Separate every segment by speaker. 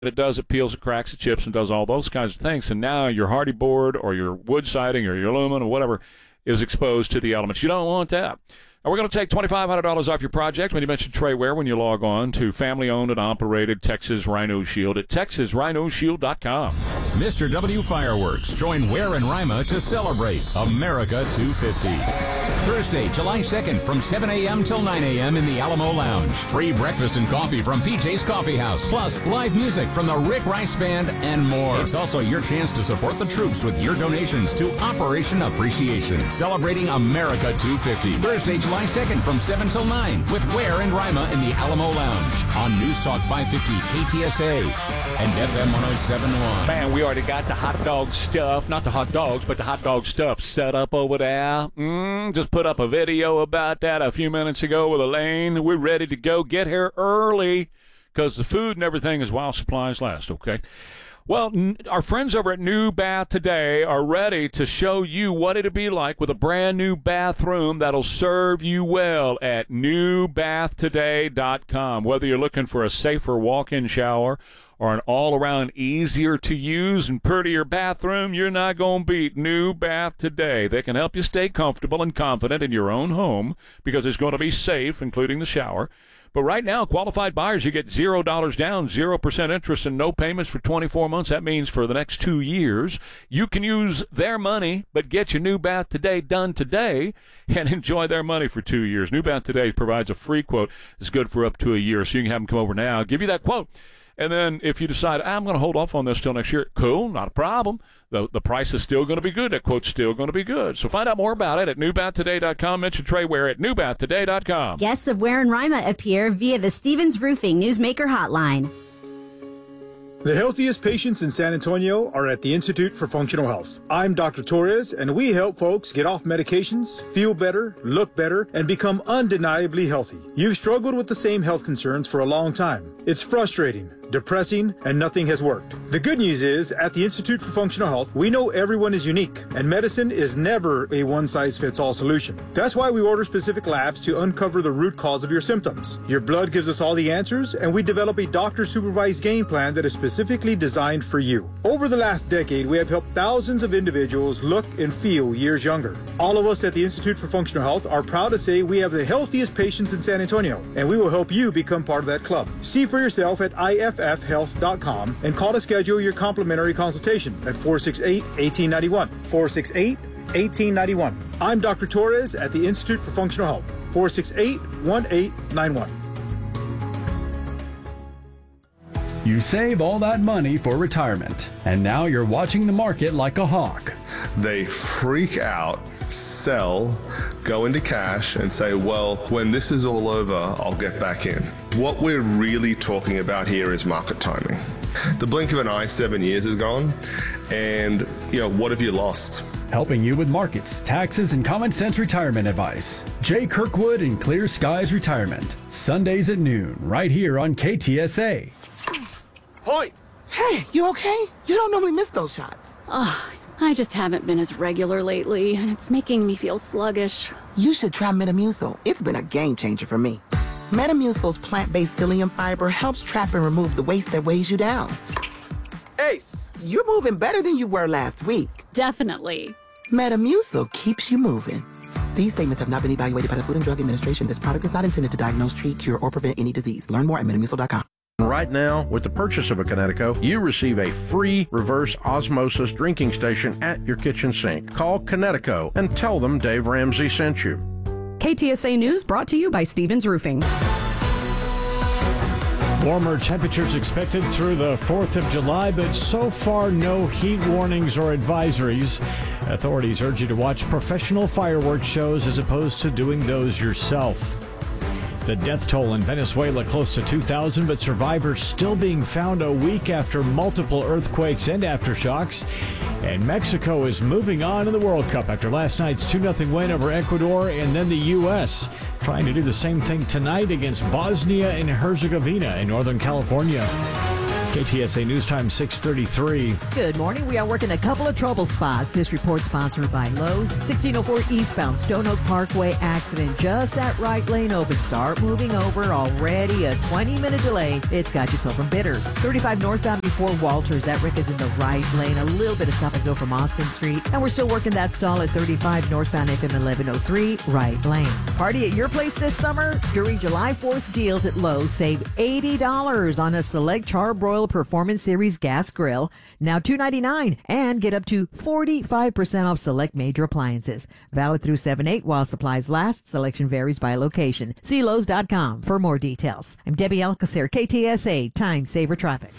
Speaker 1: it does, it peels, it cracks, it chips, and does all those kinds of things. And now your hardy board or your wood siding or your aluminum or whatever is exposed to the elements. You don't want that. Now, we're going to take $2,500 off your project when you mention Trey Ware when you log on to family-owned and operated Texas Rhino Shield at TexasRhinoShield.com.
Speaker 2: Mr. W Fireworks. Join Ware and Rima to celebrate America 250. Thursday, July 2nd from 7 a.m. till 9 a.m. in the Alamo Lounge. Free breakfast and coffee from PJ's Coffee House. Plus, live music from the Rick Rice Band and more. It's also your chance to support the troops with your donations to Operation Appreciation. Celebrating America 250. Thursday, July 2nd from 7 till 9 with Ware and Rima in the Alamo Lounge on News Talk 550 KTSA and FM 1071.
Speaker 1: Man, we already got the hot dog stuff, not the hot dogs, but the hot dog stuff set up over there. Just put up a video about that a few minutes ago with Elaine. We're ready to go. Get here early because the food and everything is while supplies last, okay? Well, our friends over at New Bath Today are ready to show you what it'll be like with a brand new bathroom that'll serve you well at newbathtoday.com. Whether you're looking for a safer walk-in shower or an all-around easier-to-use and prettier bathroom, you're not going to beat New Bath Today. They can help you stay comfortable and confident in your own home because it's going to be safe, including the shower. But right now, qualified buyers, you get $0 down, 0% interest, and no payments for 24 months. That means for the next 2 years, you can use their money, but get your New Bath Today done today and enjoy their money for 2 years. New Bath Today provides a free quote that's good for up to a year, so you can have them come over now, give you that quote. And then if you decide, I'm going to hold off on this till next year, cool, not a problem. The price is still going to be good. That quote's still going to be good. So find out more about it at newbathtoday.com. Mention Trey Ware at newbathtoday.com.
Speaker 3: Guests of Ware and Rima appear via the Stevens Roofing Newsmaker Hotline.
Speaker 4: The healthiest patients in San Antonio are at the Institute for Functional Health. I'm Dr. Torres, and we help folks get off medications, feel better, look better, and become undeniably healthy. You've struggled with the same health concerns for a long time. It's frustrating, depressing, and nothing has worked. The good news is, at the Institute for Functional Health, we know everyone is unique, and medicine is never a one-size-fits-all solution. That's why we order specific labs to uncover the root cause of your symptoms. Your blood gives us all the answers, and we develop a doctor-supervised game plan that is specifically designed for you. Over the last decade, we have helped thousands of individuals look and feel years younger. All of us at the Institute for Functional Health are proud to say we have the healthiest patients in San Antonio, and we will help you become part of that club. See for yourself at IFFhealth.com and call to schedule your complimentary consultation at 468-1891. 468-1891. I'm Dr. Torres at the Institute for Functional Health. 468-1891.
Speaker 5: You save all that money for retirement, and now you're watching the market like a hawk.
Speaker 6: They freak out, sell, go into cash, and say, well, when this is all over, I'll get back in. What we're really talking about here is market timing. The blink of an eye, 7 years is gone, and, what have you lost?
Speaker 5: Helping you with markets, taxes, and common sense retirement advice. Jay Kirkwood and Clear Skies Retirement. Sundays at noon, right here on KTSA.
Speaker 7: Hoy!
Speaker 8: Hey, you okay? You don't normally miss those shots.
Speaker 9: I just haven't been as regular lately, and it's making me feel sluggish.
Speaker 8: You should try Metamucil. It's been a game changer for me. Metamucil's plant-based psyllium fiber helps trap and remove the waste that weighs you down.
Speaker 7: Ace!
Speaker 8: You're moving better than you were last week.
Speaker 9: Definitely.
Speaker 8: Metamucil keeps you moving. These statements have not been evaluated by the Food and Drug Administration. This product is not intended to diagnose, treat, cure, or prevent any disease. Learn more at metamucil.com.
Speaker 10: Right now, with the purchase of a Connecticut, you receive a free reverse osmosis drinking station at your kitchen sink. Call Connecticut and tell them Dave Ramsey sent you.
Speaker 11: KTSA News brought to you by Stevens Roofing.
Speaker 12: Warmer temperatures expected through the 4th of July, but so far no heat warnings or advisories. Authorities urge you to watch professional fireworks shows as opposed to doing those yourself. The death toll in Venezuela close to 2,000, but survivors still being found a week after multiple earthquakes and aftershocks. And Mexico is moving on in the World Cup after last night's 2-0 win over Ecuador, and then the U.S. trying to do the same thing tonight against Bosnia and Herzegovina in Northern California. KTSA News Time 6:33.
Speaker 13: Good morning. We are working a couple of trouble spots. This report sponsored by Lowe's. 1604 eastbound Stone Oak Parkway accident. Just that right lane open. Start moving over. Already a 20-minute delay. It's got yourself from Bitters. 35 northbound before Walters. That wreck is in the right lane. A little bit of stop and go from Austin Street. And we're still working that stall at 35 northbound FM 1103 right lane. Party at your place this summer? During July 4th deals at Lowe's, save $80 on a select Charbroil Performance Series gas grill, now $2.99, and get up to 45% off select major appliances. Valid through 7/8 while supplies last. Selection varies by location. See Lowe's.com for more details. I'm Debbie Alcacer, KTSA Time Saver Traffic.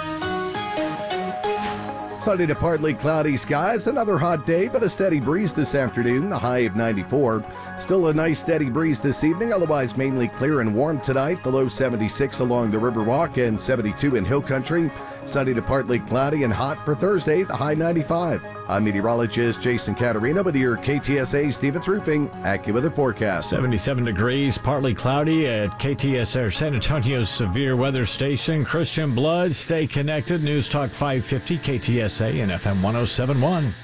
Speaker 14: Sunny to partly cloudy skies. Another hot day, but a steady breeze this afternoon. A high of 94. Still a nice steady breeze this evening, otherwise mainly clear and warm tonight. The low 76 along the Riverwalk and 72 in Hill Country. Sunny to partly cloudy and hot for Thursday, the high 95. I'm meteorologist Jason Caterina with your KTSA Stevens Roofing AccuWeather forecast.
Speaker 12: 77 degrees, partly cloudy at KTSA San Antonio's severe weather station. Christian Blood, stay connected. News Talk 550, KTSA and FM 1071.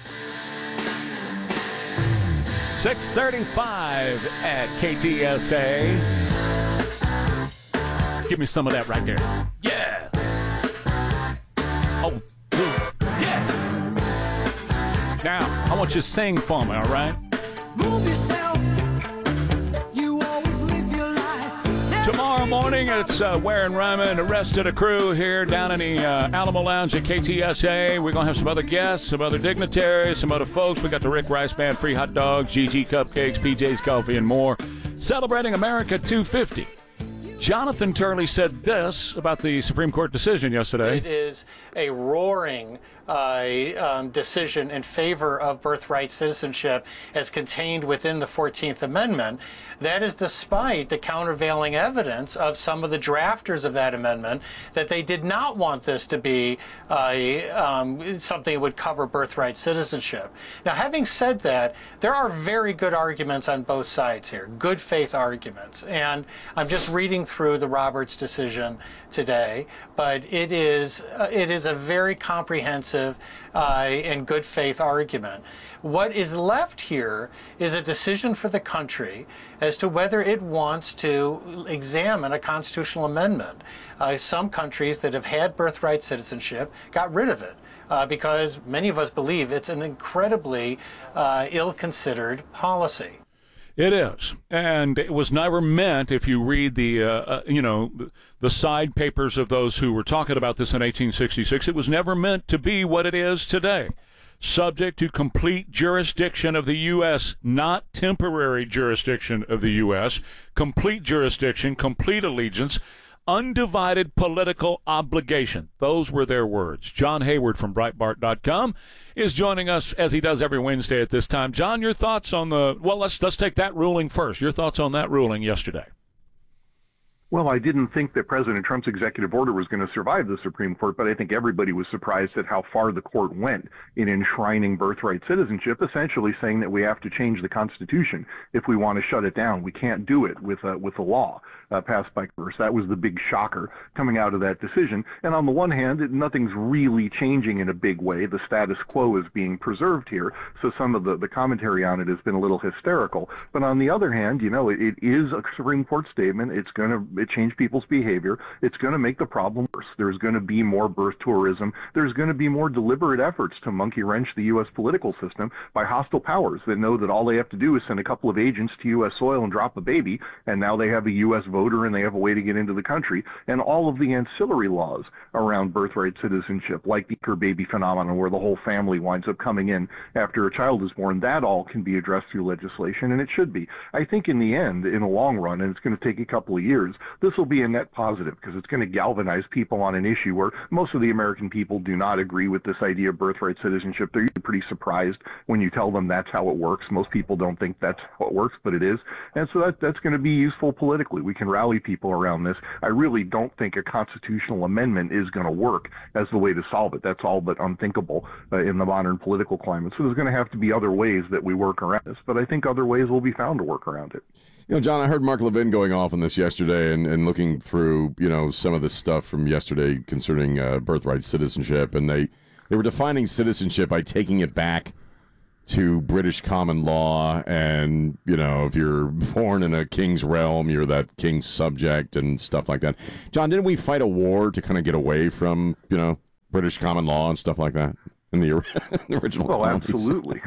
Speaker 1: 6:35 at KTSA. Give me some of that right there. Yeah. Oh, yeah. Now, I want you to sing for me, all right? Move yourself. You always live your life. Tomorrow morning, it's Ware and Ryman and the rest of the crew here down in the Alamo Lounge at KTSA. We're going to have some other guests, some other dignitaries, some other folks. We got the Rick Rice Band, free hot dogs, GG Cupcakes, PJ's Coffee, and more. Celebrating America 250. Jonathan Turley said this about the Supreme Court decision yesterday.
Speaker 15: It is a roaring decision in favor of birthright citizenship as contained within the 14th Amendment. That is despite the countervailing evidence of some of the drafters of that amendment that they did not want this to be something that would cover birthright citizenship. Now, having said that, there are very good arguments on both sides here, good faith arguments. And I'm just reading through the Roberts decision today, but it is a very comprehensive and good faith argument. What is left here is a decision for the country as to whether it wants to examine a constitutional amendment. Some countries that have had birthright citizenship got rid of it because many of us believe it's an incredibly ill-considered policy.
Speaker 1: It is, and it was never meant. If you read the side papers of those who were talking about this in 1866, it was never meant to be what it is today. Subject to complete jurisdiction of the U.S., not temporary jurisdiction of the U.S., complete jurisdiction, complete allegiance, undivided political obligation. Those were their words. John Hayward from Breitbart.com is joining us as he does every Wednesday at this time. John, your thoughts on let's take that ruling first. Your thoughts on that ruling yesterday.
Speaker 16: Well, I didn't think that President Trump's executive order was going to survive the Supreme Court, but I think everybody was surprised at how far the court went in enshrining birthright citizenship, essentially saying that we have to change the Constitution if we want to shut it down. We can't do it with a law passed by Congress. That was the big shocker coming out of that decision. And on the one hand, nothing's really changing in a big way. The status quo is being preserved here, so some of the commentary on it has been a little hysterical. But on the other hand, it is a Supreme Court statement. It's going to change people's behavior. It's going to make the problem worse. There's going to be more birth tourism. There's going to be more deliberate efforts to monkey wrench the U.S. political system by hostile powers that know that all they have to do is send a couple of agents to U.S. soil and drop a baby, and now they have a U.S. voter and they have a way to get into the country. And all of the ancillary laws around birthright citizenship, like the Easter baby phenomenon where the whole family winds up coming in after a child is born, that all can be addressed through legislation, and it should be. I think in the end, in the long run, and it's going to take a couple of years, this will be a net positive because it's going to galvanize people on an issue where most of the American people do not agree with this idea of birthright citizenship. They're usually pretty surprised when you tell them that's how it works. Most people don't think that's how it works, but it is. And so that's going to be useful politically. We can rally people around this. I really don't think a constitutional amendment is going to work as the way to solve it. That's all but unthinkable in the modern political climate. So there's going to have to be other ways that we work around this, but I think other ways will be found to work around it.
Speaker 17: John, I heard Mark Levin going off on this yesterday and looking through, some of the stuff from yesterday concerning birthright citizenship, and they were defining citizenship by taking it back to British common law, and, if you're born in a king's realm, you're that king's subject and stuff like that. John, didn't we fight a war to kind of get away from, British common law and stuff like that in the original colonies?
Speaker 16: Absolutely.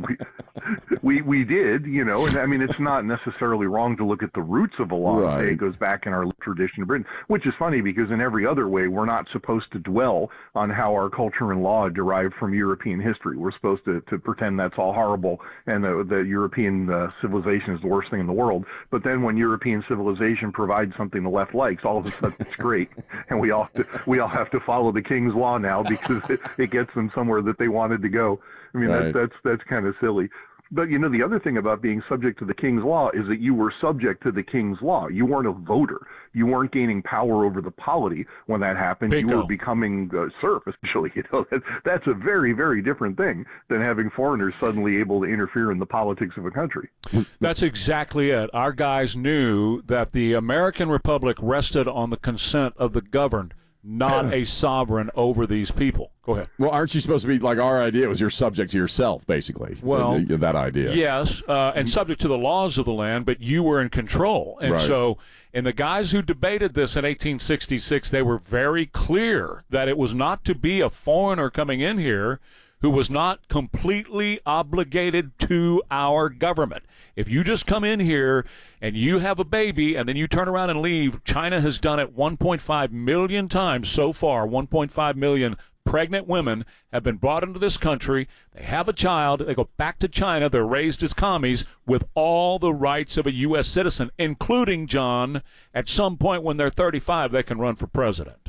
Speaker 16: We did, and I mean, it's not necessarily wrong to look at the roots of a law.
Speaker 17: Right.
Speaker 16: It goes back in our tradition of Britain, which is funny because in every other way, we're not supposed to dwell on how our culture and law derived from European history. We're supposed to pretend that's all horrible and the European civilization is the worst thing in the world. But then when European civilization provides something the left likes, all of a sudden it's great. And we all have to follow the king's law now because it gets them somewhere that they wanted to go. I mean,
Speaker 17: right.
Speaker 16: that's kind of silly. But, the other thing about being subject to the king's law is that you were subject to the king's law. You weren't a voter. You weren't gaining power over the polity when that happened.
Speaker 1: Bingo.
Speaker 16: You were becoming a serf, essentially. That's a very, very different thing than having foreigners suddenly able to interfere in the politics of a country.
Speaker 1: That's exactly it. Our guys knew that the American Republic rested on the consent of the governed, not a sovereign over these people. Go ahead.
Speaker 17: Well, aren't you supposed to be, like our idea was you're subject to yourself, basically?
Speaker 1: Well,
Speaker 17: that idea.
Speaker 1: Yes, and subject to the laws of the land, but you were in control. And
Speaker 17: right.
Speaker 1: so, and the guys who debated this in 1866, they were very clear that it was not to be a foreigner coming in here who was not completely obligated to our government. If you just come in here and you have a baby and then you turn around and leave, China has done it 1.5 million times so far. 1.5 million pregnant women have been brought into this country. They have a child. They go back to China. They're raised as commies with all the rights of a U.S. citizen, including, John, at some point when they're 35, they can run for president.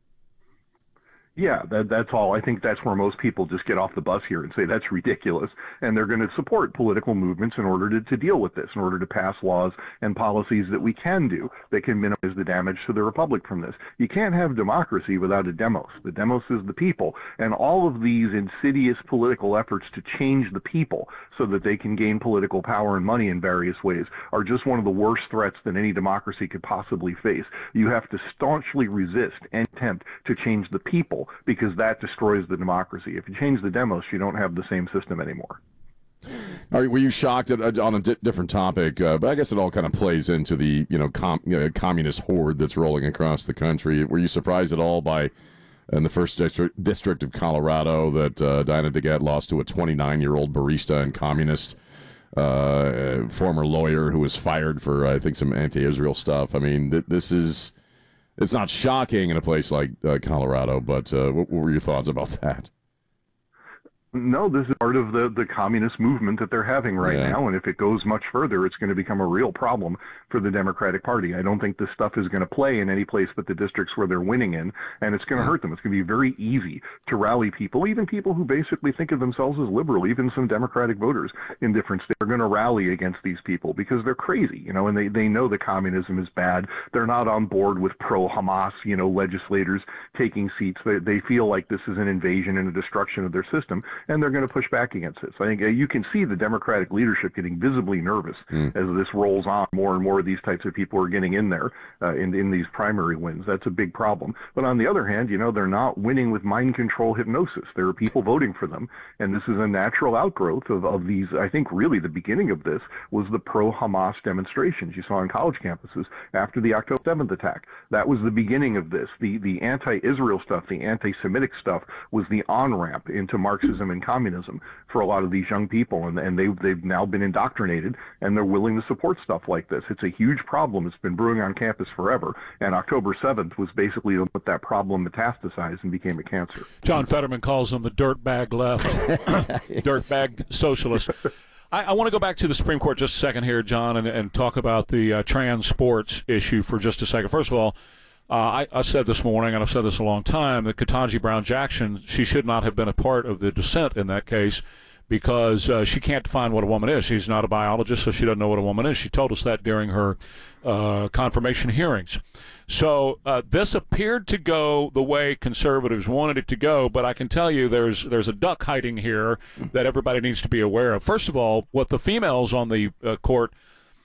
Speaker 16: Yeah, that's all. I think that's where most people just get off the bus here and say that's ridiculous. And they're going to support political movements in order to deal with this, in order to pass laws and policies that we can do that can minimize the damage to the republic from this. You can't have democracy without a demos. The demos is the people. And all of these insidious political efforts to change the people so that they can gain political power and money in various ways are just one of the worst threats that any democracy could possibly face. You have to staunchly resist and attempt to change the people, because that destroys the democracy. If you change the demos, you don't have the same system anymore.
Speaker 17: All right, were you shocked on a different topic? But I guess it all kind of plays into the communist horde that's rolling across the country. Were you surprised at all by in the first district of Colorado that Diana DeGette lost to a 29-year-old barista and communist former lawyer who was fired for I think some anti-Israel stuff? I mean, this is. It's not shocking in a place like Colorado, but what were your thoughts about that?
Speaker 16: No, this is part of the communist movement that they're having right now, and if it goes much further, it's going to become a real problem for the Democratic Party. I don't think this stuff is going to play in any place but the districts where they're winning in, and it's going to hurt them. It's going to be very easy to rally people, even people who basically think of themselves as liberal, even some Democratic voters in different states are going to rally against these people because they're crazy, and they know that communism is bad. They're not on board with pro-Hamas, legislators taking seats. They feel like this is an invasion and a destruction of their system, and they're going to push back against it. So I think you can see the Democratic leadership getting visibly nervous as this rolls on. More and more of these types of people are getting in there in these primary wins. That's a big problem. But on the other hand, they're not winning with mind control hypnosis. There are people voting for them, and this is a natural outgrowth of these. I think really the beginning of this was the pro-Hamas demonstrations you saw on college campuses after the October 7th attack. That was the beginning of this. The anti-Israel stuff, the anti-Semitic stuff was the on-ramp into Marxism and communism for a lot of these young people, and they've now been indoctrinated, and they're willing to support stuff like this. It's a huge problem. It's been brewing on campus forever, and October 7th was basically what that problem metastasized and became a cancer.
Speaker 1: John Fetterman calls them the dirtbag left, dirtbag socialists. I want to go back to the Supreme Court just a second here, John, and talk about the trans sports issue for just a second. First of all, I said this morning, and I've said this a long time, that Ketanji Brown Jackson, she should not have been a part of the dissent in that case because she can't define what a woman is. She's not a biologist, so she doesn't know what a woman is. She told us that during her confirmation hearings. So this appeared to go the way conservatives wanted it to go, but I can tell you there's a duck hiding here that everybody needs to be aware of. First of all, what the females on the court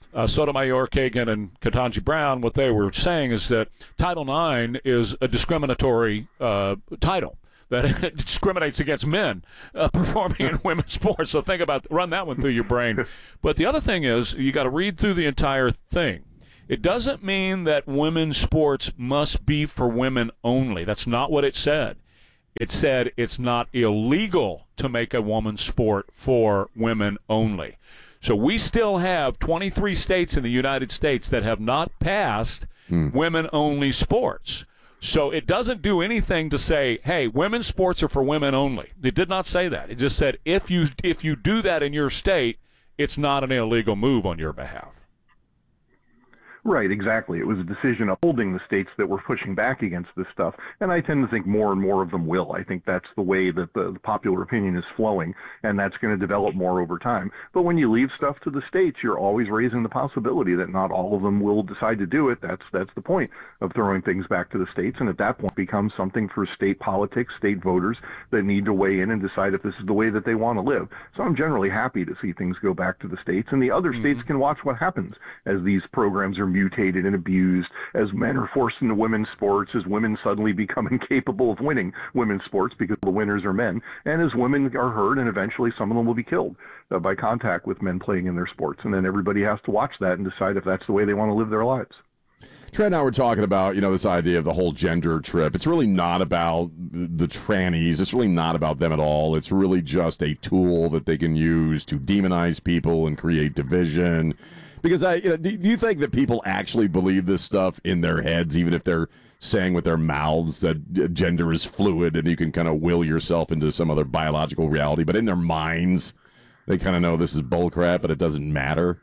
Speaker 1: Sotomayor, Kagan, and Ketanji Brown, what they were saying is that Title IX is a discriminatory title that it discriminates against men performing in women's sports. So run that one through your brain. But the other thing is, you got to read through the entire thing. It doesn't mean that women's sports must be for women only. That's not what it said. It said it's not illegal to make a woman's sport for women only. So we still have 23 states in the United States that have not passed women-only sports. So it doesn't do anything to say, hey, women's sports are for women only. It did not say that. It just said if you do that in your state, it's not an illegal move on your behalf.
Speaker 16: Right, exactly. It was a decision upholding the states that were pushing back against this stuff, and I tend to think more and more of them will. I think that's the way that the popular opinion is flowing, and that's going to develop more over time. But when you leave stuff to the states, you're always raising the possibility that not all of them will decide to do it. That's the point of throwing things back to the states, and at that point becomes something for state politics, state voters that need to weigh in and decide if this is the way that they want to live. So I'm generally happy to see things go back to the states, and the other states can watch what happens as these programs are mutated and abused, as men are forced into women's sports, as women suddenly become incapable of winning women's sports because the winners are men, and as women are hurt, and eventually some of them will be killed by contact with men playing in their sports. And then everybody has to watch that and decide if that's the way they want to live their lives.
Speaker 17: Trent and I were talking about, this idea of the whole gender trip. It's really not about the trannies. It's really not about them at all. It's really just a tool that they can use to demonize people and create division. Because do you think that people actually believe this stuff in their heads, even if they're saying with their mouths that gender is fluid and you can kind of will yourself into some other biological reality, but in their minds, they kind of know this is bullcrap, but it doesn't matter?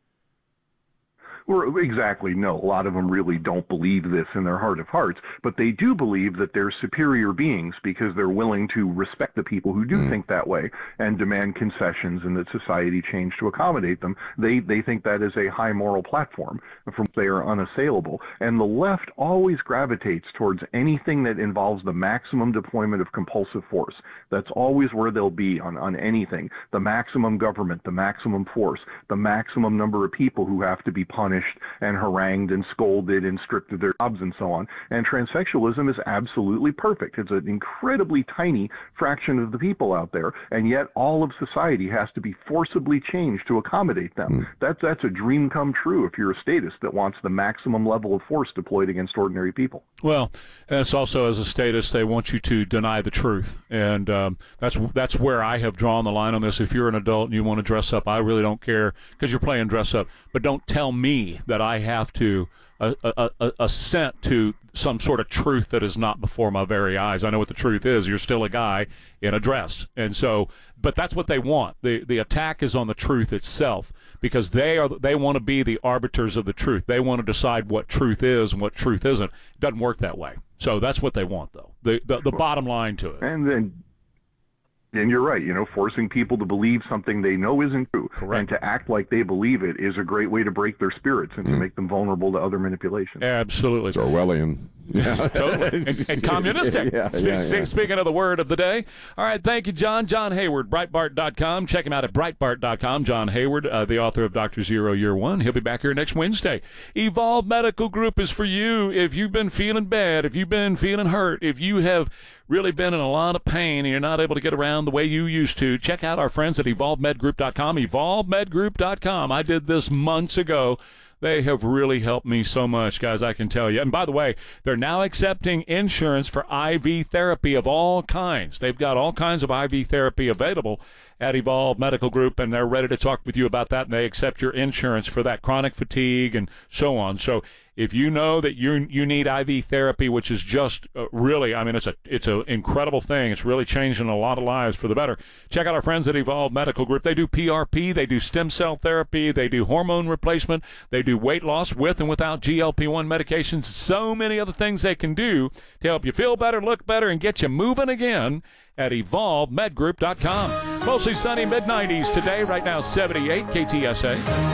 Speaker 16: Well, exactly, no. A lot of them really don't believe this in their heart of hearts, but they do believe that they're superior beings because they're willing to respect the people who do think that way and demand concessions and that society change to accommodate them. They think that is a high moral platform from which they are unassailable. And the left always gravitates towards anything that involves the maximum deployment of compulsive force. That's always where they'll be on anything. The maximum government, the maximum force, the maximum number of people who have to be punished and harangued and scolded and stripped of their jobs and so on. And transsexualism is absolutely perfect. It's an incredibly tiny fraction of the people out there, and yet all of society has to be forcibly changed to accommodate them. That's a dream come true if you're a statist that wants the maximum level of force deployed against ordinary people.
Speaker 1: Well, and it's also, as a statist, they want you to deny the truth, and that's where I have drawn the line on this. If you're an adult and you want to dress up, I really don't care because you're playing dress up, but don't tell me that I have to assent to some sort of truth that is not before my very eyes. I know what the truth is. You're still a guy in a dress. And so, but that's what they want. The attack is on the truth itself because they want to be the arbiters of the truth. They want to decide what truth is and what truth isn't. It doesn't work that way. So that's what they want, though. The bottom line to it.
Speaker 16: And you're right, forcing people to believe something they know isn't true. Correct. And to act like they believe it is a great way to break their spirits and to make them vulnerable to other manipulation.
Speaker 1: Absolutely.
Speaker 17: It's Orwellian.
Speaker 1: Yeah, totally. And communistic. Speaking of the word of the day. All right, thank you, John. John Hayward, Breitbart.com. Check him out at Breitbart.com. John Hayward, the author of Dr. Zero Year One. He'll be back here next Wednesday. Evolve Medical Group is for you if you've been feeling bad, if you've been feeling hurt, if you have really been in a lot of pain and you're not able to get around the way you used to. Check out our friends at EvolveMedGroup.com. EvolveMedGroup.com. I did this months ago. They have really helped me so much, guys, I can tell you. And by the way, they're now accepting insurance for IV therapy of all kinds. They've got all kinds of IV therapy available at Evolve Medical Group, and they're ready to talk with you about that, and they accept your insurance for that chronic fatigue and so on. So if you know that you need IV therapy, which is just really, I mean, it's an incredible thing. It's really changing a lot of lives for the better. Check out our friends at Evolve Medical Group. They do PRP, they do stem cell therapy, they do hormone replacement, they do weight loss with and without GLP-1 medications. So many other things they can do to help you feel better, look better, and get you moving again at EvolveMedGroup.com. Mostly sunny mid-90s today, right now 78 KTSA.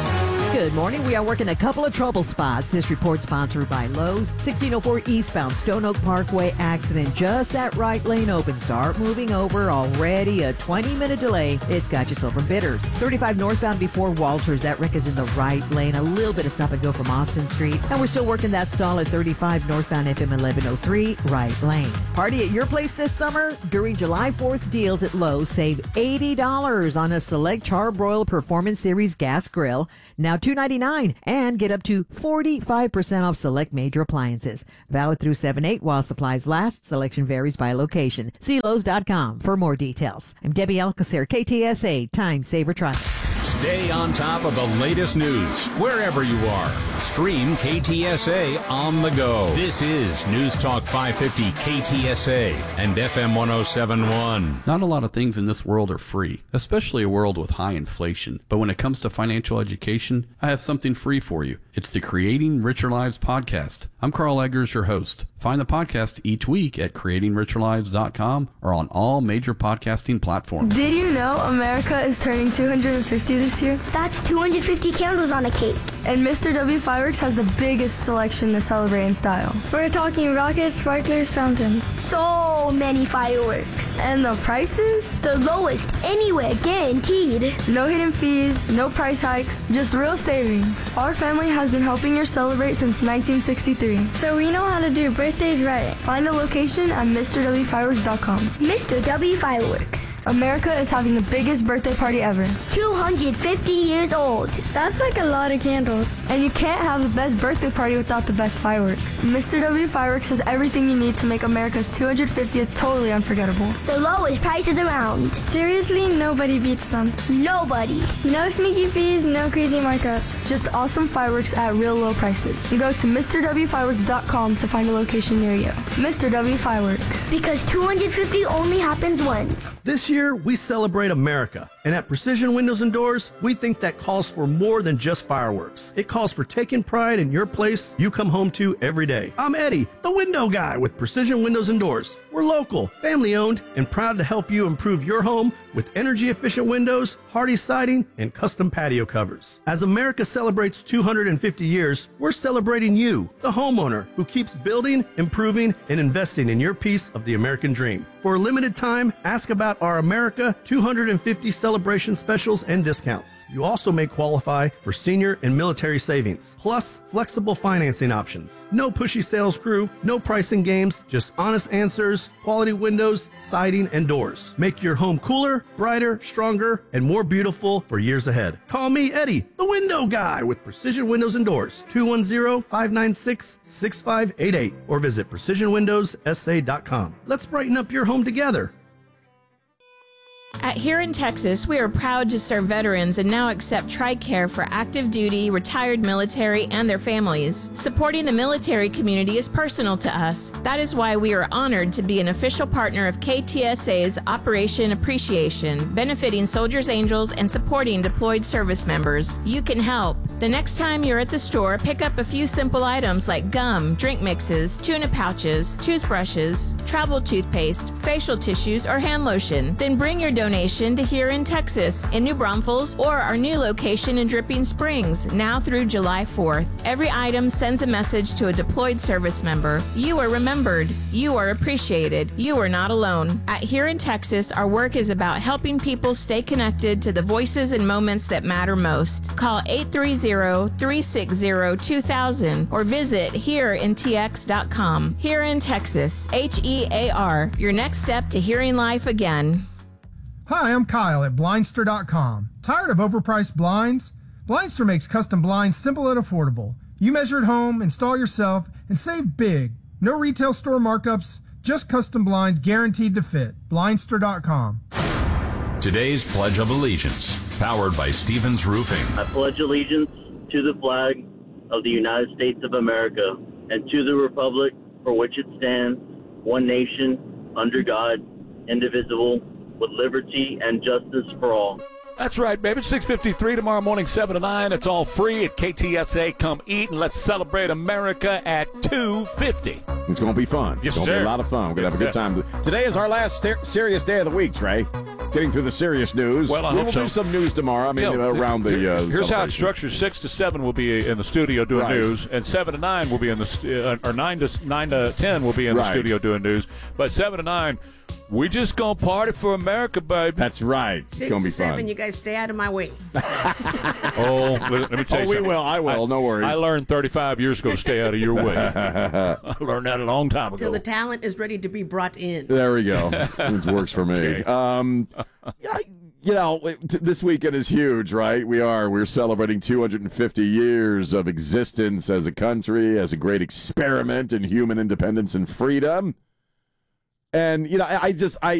Speaker 13: Good morning. We are working a couple of trouble spots. This report sponsored by Lowe's. 1604 eastbound Stone Oak Parkway accident. Just that right lane open. Start moving over. Already a 20-minute delay. It's got you Silver Bitters. 35 northbound before Walters. That wreck is in the right lane. A little bit of stop and go from Austin Street. And we're still working that stall at 35 northbound FM 1103 right lane. Party at your place this summer? During July 4th deals at Lowe's, save $80 on a select Charbroil Performance Series gas grill. Now $2.99, and get up to 45% off select major appliances. Valid through 7/8 while supplies last. Selection varies by location. See Lowe's.com for more details. I'm Debbie Alcacer, KTSA Time Saver Traffic.
Speaker 2: Stay on top of the latest news wherever you are. Stream KTSA on the go. This is News Talk 550 KTSA and FM 107.1.
Speaker 18: Not a lot of things in this world are free, especially a world with high inflation. But when it comes to financial education, I have something free for you. It's the Creating Richer Lives podcast. I'm Carl Eggers, your host. Find the podcast each week at creatingricherlives.com or on all major podcasting platforms.
Speaker 19: Did you know America is turning 250 this year?
Speaker 20: That's 250 candles on a cake.
Speaker 19: And Mr. W Fireworks has the biggest selection to celebrate in style.
Speaker 20: We're talking rockets, sparklers, fountains. So many fireworks.
Speaker 19: And the prices?
Speaker 20: The lowest anywhere, guaranteed.
Speaker 19: No hidden fees, no price hikes, just real savings. Our family has been helping you celebrate since 1963.
Speaker 20: So we know how to do birthdays right.
Speaker 19: Find a location at MrWFireworks.com.
Speaker 20: Mr. W Fireworks.
Speaker 19: America is having the biggest birthday party ever.
Speaker 20: 250 years old.
Speaker 19: That's like a lot of candles. And you can't have the best birthday party without the best fireworks. Mr. W Fireworks has everything you need to make America's 250th totally unforgettable.
Speaker 20: The lowest prices around.
Speaker 19: Seriously, nobody beats them.
Speaker 20: Nobody.
Speaker 19: No sneaky fees, no crazy markups. Just awesome fireworks at real low prices. And go to MrWFireworks.com to find a location near you. Mr. W Fireworks.
Speaker 20: Because 250 only happens once.
Speaker 21: This year, we celebrate America. And at Precision Windows and Doors, we think that calls for more than just fireworks. It calls for taking pride in your place you come home to every day. I'm Eddie, the window guy with Precision Windows and Doors. We're local, family-owned, and proud to help you improve your home with energy-efficient windows, hardy siding, and custom patio covers. As America celebrates 250 years, we're celebrating you, the homeowner who keeps building, improving, and investing in your piece of the American dream. For a limited time, ask about our America 250 celebration specials and discounts. You also may qualify for senior and military savings, plus flexible financing options. No pushy sales crew, no pricing games, just honest answers, quality windows, siding, and doors. Make your home cooler, brighter, stronger, and more beautiful for years ahead. Call me, Eddie, the window guy with Precision Windows and Doors, 210-596-6588, or visit precisionwindowssa.com. Let's brighten up your home together.
Speaker 22: At Here in Texas, we are proud to serve veterans and now accept TRICARE for active duty, retired military, and their families. Supporting the military community is personal to us. That is why we are honored to be an official partner of KTSA's Operation Appreciation, benefiting Soldiers Angels and supporting deployed service members. You can help. The next time you're at the store, pick up a few simple items like gum, drink mixes, tuna pouches, toothbrushes, travel toothpaste, facial tissues, or hand lotion. Then bring your donation to Here in Texas, in New Braunfels, or our new location in Dripping Springs, now through July 4th. Every item sends a message to a deployed service member. You are remembered. You are appreciated. You are not alone. At Here in Texas, our work is about helping people stay connected to the voices and moments that matter most. Call 830-360-2000 or visit hereintx.com. Here in Texas, HEAR, your next step to hearing life again.
Speaker 23: Hi, I'm Kyle at Blindster.com. Tired of overpriced blinds? Blindster makes custom blinds simple and affordable. You measure at home, install yourself, and save big. No retail store markups, just custom blinds guaranteed to fit. Blindster.com.
Speaker 2: Today's Pledge of Allegiance, powered by Stevens Roofing.
Speaker 24: I pledge allegiance to the flag of the United States of America and to the republic for which it stands, one nation, under God, indivisible, with liberty and justice for all.
Speaker 1: That's right, baby. 6:53 tomorrow morning, 7 to 9. It's all free at KTSA. Come eat and let's celebrate America at 2:50.
Speaker 17: It's going to be fun.
Speaker 1: Yes,
Speaker 17: it's going to be a lot of fun. We're going to have a good time. Today is our last serious day of the week, Trey. Getting through the serious news.
Speaker 1: Well, I
Speaker 17: we
Speaker 1: hope
Speaker 17: will
Speaker 1: so.
Speaker 17: do some news tomorrow. I mean, around the
Speaker 1: here's how it's structured. 6 to 7 will be in the studio doing news, and 7 to 9 will be in the or 9 to 10 will be in the studio doing news. But 7 to 9, we just gonna party for America, baby.
Speaker 17: That's right. It's
Speaker 3: 6
Speaker 17: gonna
Speaker 3: to
Speaker 17: be
Speaker 3: 7,
Speaker 17: fun.
Speaker 3: you guys stay out of my way.
Speaker 1: Oh, let me tell you something.
Speaker 17: We will. I will. No worries.
Speaker 1: I learned 35 years ago to stay out of your way. I learned that a long time ago.
Speaker 3: Till the talent is ready to be brought in.
Speaker 17: There we go. It works for me. This weekend is huge, right? We're celebrating 250 years of existence as a country, as a great experiment in human independence and freedom. And, I